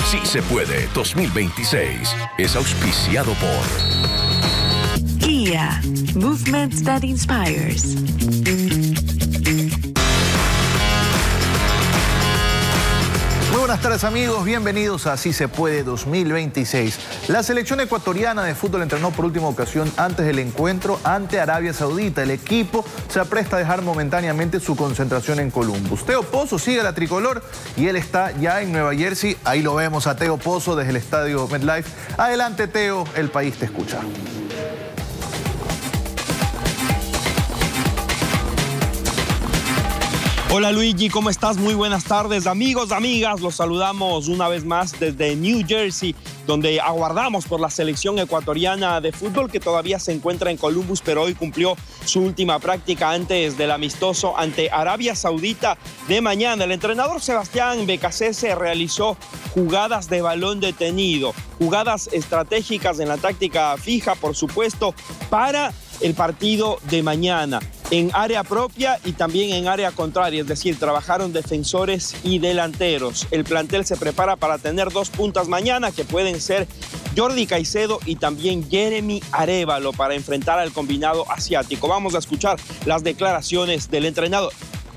Sí se puede 2026 es auspiciado por Kia, movement that inspires. Muy buenas tardes, amigos, bienvenidos a Así se puede 2026. La selección ecuatoriana de fútbol entrenó por última ocasión antes del encuentro ante Arabia Saudita. El equipo se apresta a dejar momentáneamente su concentración en Columbus. Teo Pozo sigue la tricolor y él está ya en Nueva Jersey. Ahí lo vemos a Teo Pozo desde el estadio MetLife. Adelante, Teo, el país te escucha. Hola Luigi, ¿cómo estás? Muy buenas tardes, amigos, amigas. Los saludamos una vez más desde New Jersey, donde aguardamos por la selección ecuatoriana de fútbol que todavía se encuentra en Columbus, pero hoy cumplió su última práctica antes del amistoso ante Arabia Saudita de mañana. El entrenador Sebastián Becasese realizó jugadas de balón detenido, jugadas estratégicas en la táctica fija, por supuesto, para el partido de mañana, en área propia y también en área contraria, es decir, trabajaron defensores y delanteros. El plantel se prepara para tener dos puntas mañana, que pueden ser Jordi Caicedo y también Jeremy Arévalo, para enfrentar al combinado asiático. Vamos a escuchar las declaraciones del entrenador.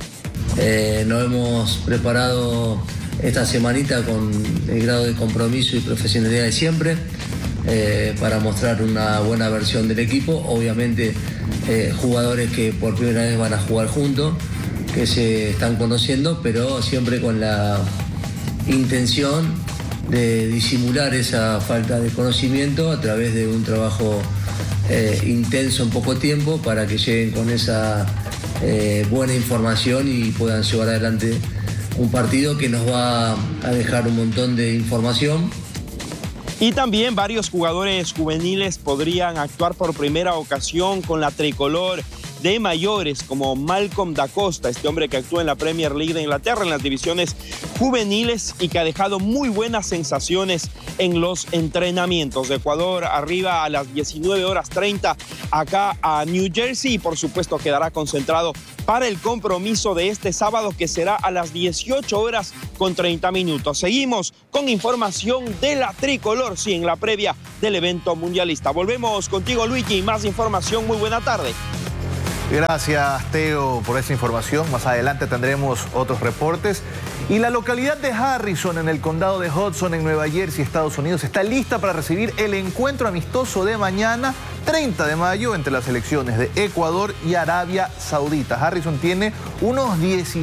Nos hemos preparado esta semanita con el grado de compromiso y profesionalidad de siempre, para mostrar una buena versión del equipo. Obviamente jugadores que por primera vez van a jugar juntos, que se están conociendo, pero siempre con la intención de disimular esa falta de conocimiento a través de un trabajo intenso en poco tiempo, para que lleguen con esa buena información y puedan llevar adelante un partido que nos va a dejar un montón de información. Y también varios jugadores juveniles podrían actuar por primera ocasión con la tricolor de mayores, como Malcolm da Costa, este hombre que actúa en la Premier League de Inglaterra en las divisiones juveniles y que ha dejado muy buenas sensaciones en los entrenamientos. De Ecuador arriba a las 19:30 acá a New Jersey, y por supuesto quedará concentrado para el compromiso de este sábado, que será a las 18:30. Seguimos con información de la tricolor, sí, en la previa del evento mundialista. Volvemos contigo, Luigi, más información. Muy buena tarde. Gracias, Teo, por esa información. Más adelante tendremos otros reportes. Y la localidad de Harrison, en el condado de Hudson, en Nueva Jersey, Estados Unidos, está lista para recibir el encuentro amistoso de mañana, 30 de mayo, entre las selecciones de Ecuador y Arabia Saudita. Harrison tiene unos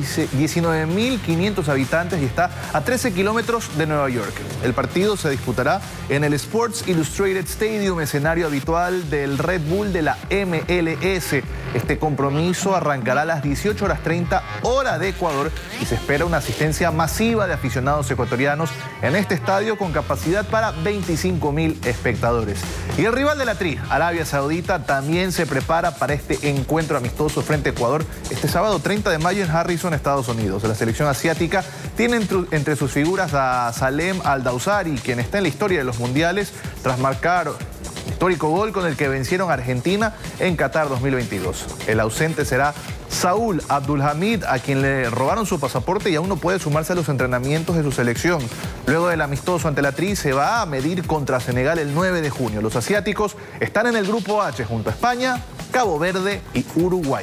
19.500 habitantes y está a 13 kilómetros de Nueva York. El partido se disputará en el Sports Illustrated Stadium, escenario habitual del Red Bull de la MLS. Este compromiso arrancará a las 18:30 hora de Ecuador y se espera una asistencia masiva de aficionados ecuatorianos en este estadio, con capacidad para 25.000 espectadores. Y el rival de la Tri, Arabia Saudita, también se prepara para este encuentro amistoso frente a Ecuador este sábado 30 de mayo en Harrison, Estados Unidos. La selección asiática tiene entre sus figuras a Salem Al-Dawsari, quien está en la historia de los mundiales tras marcar histórico gol con el que vencieron a Argentina en Qatar 2022. El ausente será Saúl Abdulhamid, a quien le robaron su pasaporte y aún no puede sumarse a los entrenamientos de su selección. Luego del amistoso ante la Tri, se va a medir contra Senegal el 9 de junio. Los asiáticos están en el grupo H junto a España, Cabo Verde y Uruguay.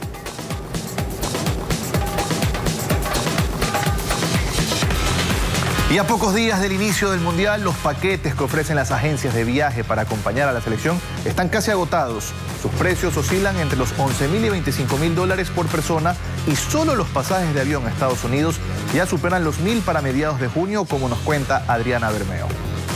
Y a pocos días del inicio del Mundial, los paquetes que ofrecen las agencias de viaje para acompañar a la selección están casi agotados. Sus precios oscilan entre los $11.000 y $25.000 por persona, y solo los pasajes de avión a Estados Unidos ya superan los 1.000 para mediados de junio, como nos cuenta Adriana Bermeo.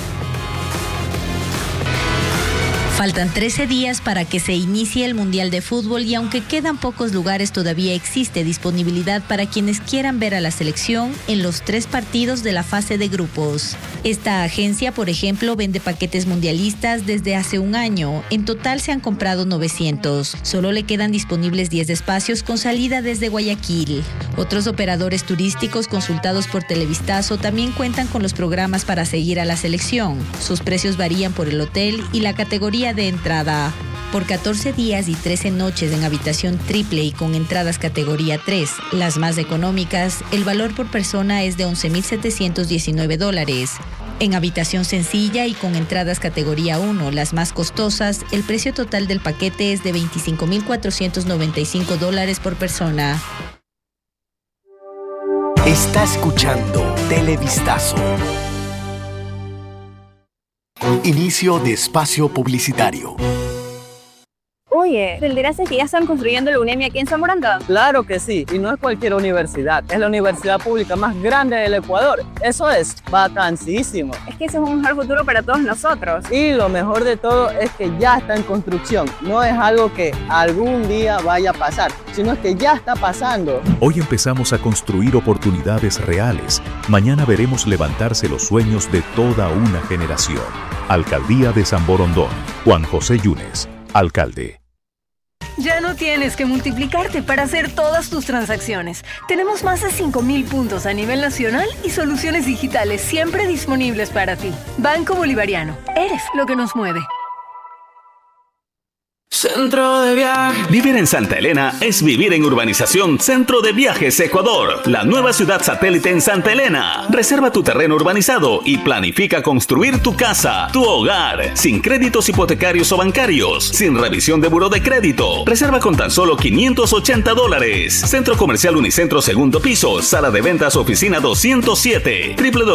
Faltan 13 días para que se inicie el Mundial de Fútbol, y aunque quedan pocos lugares, todavía existe disponibilidad para quienes quieran ver a la selección en los 3 partidos de la fase de grupos. Esta agencia, por ejemplo, vende paquetes mundialistas desde hace un año. En total se han comprado 900. Solo le quedan disponibles 10 espacios con salida desde Guayaquil. Otros operadores turísticos consultados por Televistazo también cuentan con los programas para seguir a la selección. Sus precios varían por el hotel y la categoría de entrada. Por 14 días y 13 noches en habitación triple y con entradas categoría 3, las más económicas, el valor por persona es de $11,719. En habitación sencilla y con entradas categoría 1, las más costosas, el precio total del paquete es de $25,495 por persona. Está escuchando Televistazo. Inicio de espacio publicitario. Oye, ¿te enteraste que ya están construyendo la UNEMI aquí en San Borondón? Claro que sí, y no es cualquier universidad, es la universidad pública más grande del Ecuador. Eso es vacancísimo. Es que ese es un mejor futuro para todos nosotros. Y lo mejor de todo es que ya está en construcción. No es algo que algún día vaya a pasar, sino es que ya está pasando. Hoy empezamos a construir oportunidades reales. Mañana veremos levantarse los sueños de toda una generación. Alcaldía de San Borondón. Juan José Yunes, alcalde. Ya no tienes que multiplicarte para hacer todas tus transacciones. Tenemos más de 5,000 puntos a nivel nacional y soluciones digitales siempre disponibles para ti. Banco Bolivariano. Eres lo que nos mueve. Centro de Viajes. Vivir en Santa Elena es vivir en Urbanización Centro de Viajes Ecuador, la nueva ciudad satélite en Santa Elena. Reserva tu terreno urbanizado y planifica construir tu casa, tu hogar, sin créditos hipotecarios o bancarios, sin revisión de buró de crédito. Reserva con tan solo $580. Centro Comercial Unicentro, segundo piso, sala de ventas, oficina 207,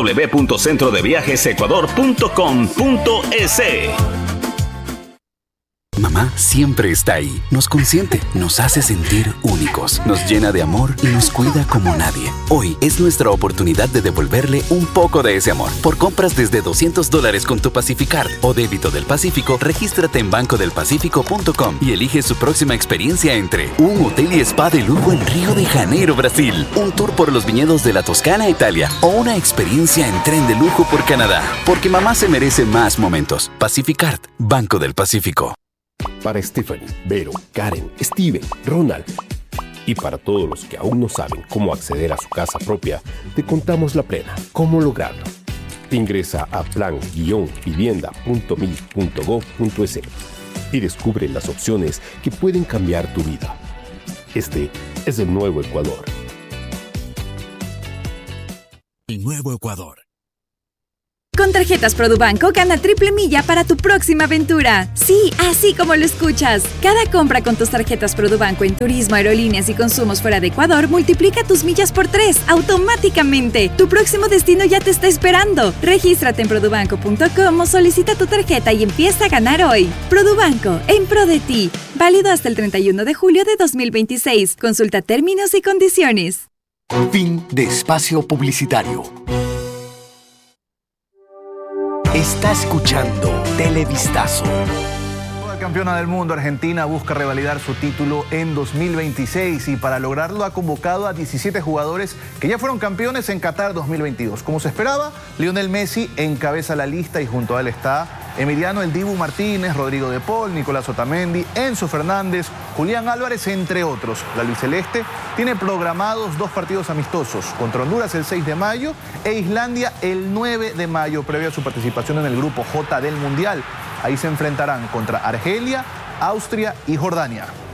www.centrodeviajesecuador.com.es. Mamá siempre está ahí, nos consiente, nos hace sentir únicos, nos llena de amor y nos cuida como nadie. Hoy es nuestra oportunidad de devolverle un poco de ese amor. Por compras desde $200 con tu Pacificard o débito del Pacífico, regístrate en bancodelpacifico.com y elige su próxima experiencia entre un hotel y spa de lujo en Río de Janeiro, Brasil, un tour por los viñedos de la Toscana, Italia o una experiencia en tren de lujo por Canadá. Porque mamá se merece más momentos. Pacificard, Banco del Pacífico. Para Stephanie, Vero, Karen, Steven, Ronald y para todos los que aún no saben cómo acceder a su casa propia, te contamos la plena, cómo lograrlo. Ingresa a plan-vivienda.mil.gov.es y descubre las opciones que pueden cambiar tu vida. Este es el nuevo Ecuador. El nuevo Ecuador. Con tarjetas Produbanco gana triple milla para tu próxima aventura. Sí, así como lo escuchas. Cada compra con tus tarjetas Produbanco en turismo, aerolíneas y consumos fuera de Ecuador multiplica tus millas por 3 automáticamente. Tu próximo destino ya te está esperando. Regístrate en produbanco.com o solicita tu tarjeta y empieza a ganar hoy. Produbanco, en pro de ti. Válido hasta el 31 de julio de 2026. Consulta términos y condiciones. Fin de espacio publicitario. Está escuchando Televistazo. La campeona del mundo Argentina busca revalidar su título en 2026 y para lograrlo ha convocado a 17 jugadores que ya fueron campeones en Qatar 2022. Como se esperaba, Lionel Messi encabeza la lista y junto a él está Emiliano El Dibu Martínez, Rodrigo De Paul, Nicolás Otamendi, Enzo Fernández, Julián Álvarez, entre otros. La albiceleste tiene programados 2 partidos amistosos, contra Honduras el 6 de mayo e Islandia el 9 de mayo, previo a su participación en el grupo J del Mundial. Ahí se enfrentarán contra Argelia, Austria y Jordania.